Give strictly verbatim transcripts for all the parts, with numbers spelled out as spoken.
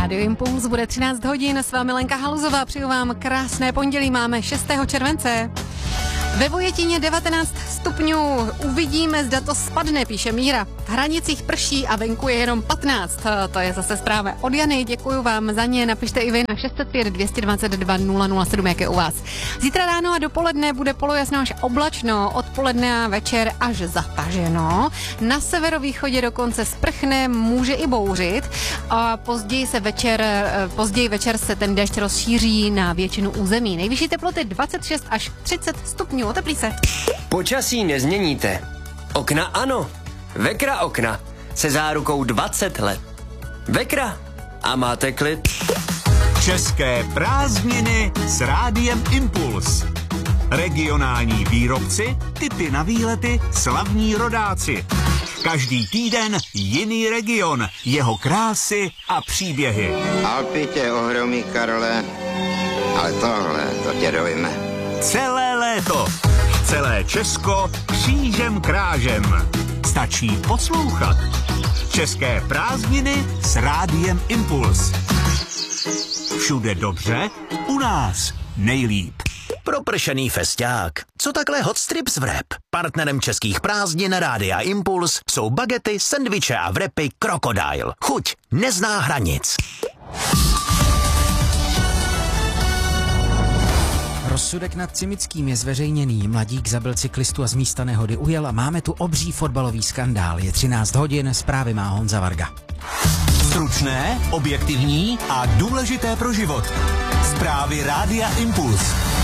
Rádio Impuls, bude třináct hodin, s vámi Lenka Haluzová, přeju vám krásné pondělí, máme šestého července. Ve Vojetině devatenáct stupňů, uvidíme, zda to spadne, píše Míra. V Hranicích prší a venku je jenom patnáct. To je zase zpráva od Jany, děkuju vám za ně. Napište i vy na šest set pět dvě dva dva nula nula sedm, jak je u vás. Zítra ráno a dopoledne bude polojasno až oblačno, odpoledne a večer až zataženo. Na severovýchodě dokonce sprchne, může i bouřit a později se večer, později večer se ten déšť rozšíří na většinu území. Nejvyšší teploty dvacet šest až třicet stupňů. Oteplí se. Počasí nezměníte. Okna ano. Vekra okna se zárukou dvacet let. Vekra a máte klid. České prázdniny s Rádiem Impuls. Regionální výrobci, tipy na výlety, slavní rodáci. Každý týden jiný region, jeho krásy a příběhy. Alpy tě ohromí, Karle, ale tohle, to tě dojme. Celé léto, celé Česko křížem krážem. Stačí poslouchat. České prázdniny s Rádiem Impuls. Všude dobře, u nás nejlíp. Propršený festiák. Co takhle hot strips wrap? Partnerem českých prázdnin Rádia Impuls jsou bagety, sendviče a wrapy Crocodile. Chuť nezná hranic. Rozsudek nad Cimickým je zveřejněný. Mladík zabil cyklistu a z místa nehody ujel a máme tu obří fotbalový skandál. Je třináct hodin, zprávy má Honza Varga. Stručné, objektivní a důležité pro život. Zprávy Rádia Impuls.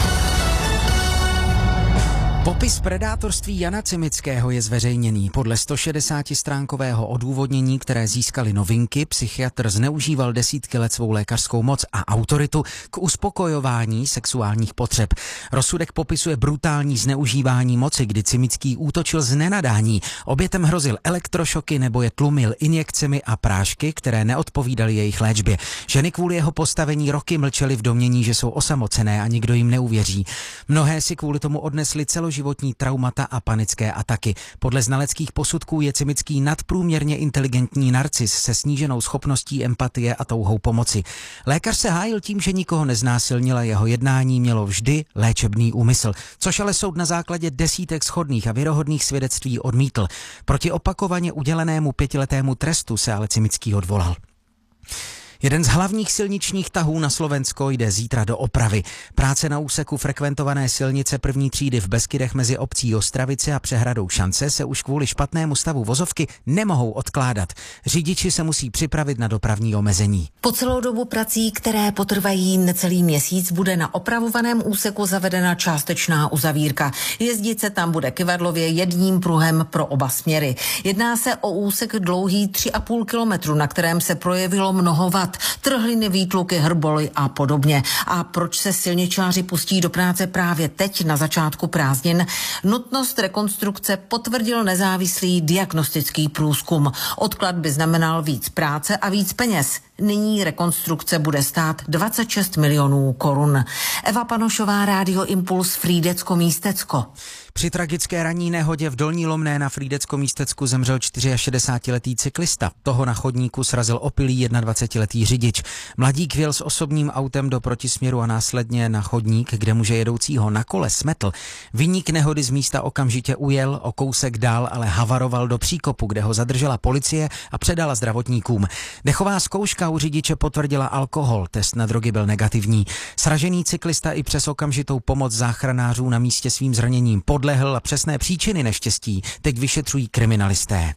Popis predátorství Jana Cimického je zveřejněný. Podle stošedesátistránkového odůvodnění, které získali Novinky, psychiatr zneužíval desítky let svou lékařskou moc a autoritu k uspokojování sexuálních potřeb. Rozsudek popisuje brutální zneužívání moci, kdy Cimický útočil z nenadání. Obětem hrozil elektrošoky nebo je tlumil injekcemi a prášky, které neodpovídaly jejich léčbě. Ženy kvůli jeho postavení roky mlčely v domnění, že jsou osamocené a nikdo jim neuvěří. Mnohé si kvůli tomu odnesli celo životní traumata a panické ataky. Podle znaleckých posudků je Cimický nadprůměrně inteligentní narcis se sníženou schopností empatie a touhou pomoci. Lékař se hájil tím, že nikoho neznásilnil a jeho jednání mělo vždy léčebný úmysl, což ale soud na základě desítek shodných a věrohodných svědectví odmítl. Proti opakovaně udělenému pětiletému trestu se ale Cimický odvolal. Jeden z hlavních silničních tahů na Slovensko jde zítra do opravy. Práce na úseku frekventované silnice první třídy v Beskydech mezi obcí Ostravice a přehradou Šance se už kvůli špatnému stavu vozovky nemohou odkládat. Řidiči se musí připravit na dopravní omezení. Po celou dobu prací, které potrvají necelý měsíc, bude na opravovaném úseku zavedena částečná uzavírka. Jezdit se tam bude kyvadlově jedním pruhem pro oba směry. Jedná se o úsek dlouhý tři a půl kilometru, na kterém se projevilo mnoho vad. Trhliny, výtluky, hrboly a podobně. A proč se silničáři pustí do práce právě teď na začátku prázdnin? Nutnost rekonstrukce potvrdil nezávislý diagnostický průzkum. Odklad by znamenal víc práce a víc peněz. Nyní rekonstrukce bude stát dvacet šest milionů korun. Eva Panošová, Rádio Impuls, Frýdecko-Místecko. Při tragické ranní nehodě v Dolní Lomné na Frýdecko-Místecku zemřel šedesátičtyřletý cyklista. Toho na chodníku srazil opilý dvacetijednoletý řidič. Mladík vjel s osobním autem do protisměru a následně na chodník, kde muže jedoucího na kole smetl. Viník nehody z místa okamžitě ujel, o kousek dál ale havaroval do příkopu, kde ho zadržela policie a předala zdravotníkům. Dechová zkouška u řidiče potvrdila alkohol, test na drogy byl negativní. Sražený cyklista i přes okamžitou pomoc záchranářů na místě svým zraněním podlehl a přesné příčiny neštěstí teď vyšetřují kriminalisté.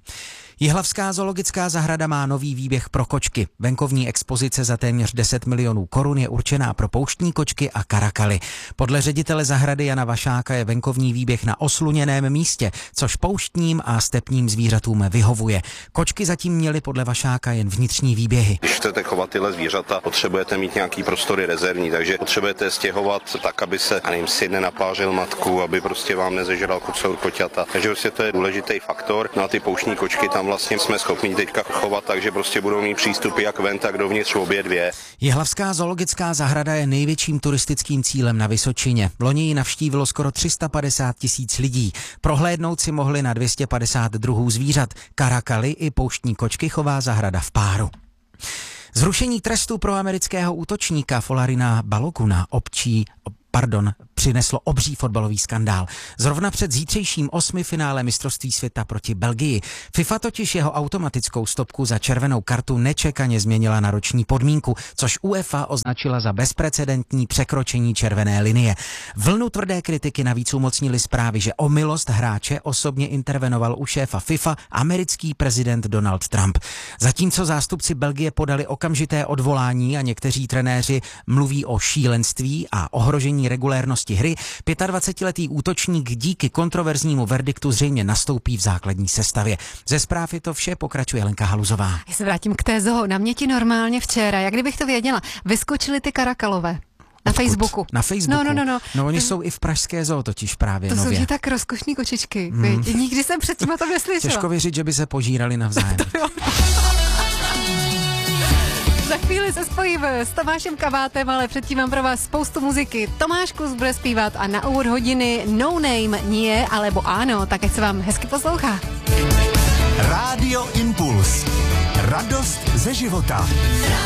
Jihlavská zoologická zahrada má nový výběh pro kočky. Venkovní expozice za téměř deset milionů korun je určená pro pouštní kočky a karakaly. Podle ředitele zahrady Jana Vašáka je venkovní výběh na osluněném místě, což pouštním a stepním zvířatům vyhovuje. Kočky zatím měly podle Vašáka jen vnitřní výběhy. Když chcete chovat tyhle zvířata, potřebujete mít nějaký prostory rezervní, takže potřebujete stěhovat tak, aby se, a nevím, syn nenapářil matku, aby prostě vám nezežral kocour koťata. Takže prostě to je důležitý faktor. No a ty pouštní kočky tam vlastně jsme schopni teďka chovat, takže prostě budou mít přístupy jak ven, tak dovnitř obě dvě. Jihlavská zoologická zahrada je největším turistickým cílem na Vysočině. Loni ji navštívilo skoro tři sta padesát tisíc lidí. Prohlédnout si mohli na dvě stě padesát druhů zvířat. Karakaly i pouštní kočky chová zahrada v páru. Zrušení trestu pro amerického útočníka Folarina Baloguna občí Pardon, přineslo obří fotbalový skandál. Zrovna před zítřejším osmifinále mistrovství světa proti Belgii. FIFA totiž jeho automatickou stopku za červenou kartu nečekaně změnila na roční podmínku, což UEFA označila za bezprecedentní překročení červené linie. Vlnu tvrdé kritiky navíc umocnili zprávy, že o milost hráče osobně intervenoval u šéfa FIFA americký prezident Donald Trump. Zatímco zástupci Belgie podali okamžité odvolání a někteří trenéři mluví o šílenství a ohrožení regulérnosti hry, dvacetiletý útočník díky kontroverznímu verdiktu zřejmě nastoupí v základní sestavě. Ze zpráv je to vše, pokračuje Lenka Haluzová. Já se vrátím k té zoo. Na mě ti normálně včera, jak kdybych to věděla, vyskočili ty karakalové. Na Odkud? Facebooku. Na Facebooku? No, no, no. no. No oni Ten... jsou i v pražské zoo totiž právě to nově. To jsou ti tak rozkošný kočičky. Hmm. Nikdy jsem předtím o tom neslyšela. Těžko věřit, že by se požírali navzájem. Za chvíli se spojím s Tomášem Kavátem, ale předtím mám pro vás spoustu muziky. Tomáš Kus bude zpívat a na úvod hodiny No Name, nie, alebo áno, tak ať se vám hezky poslouchá. Rádio Impuls. Radost ze života.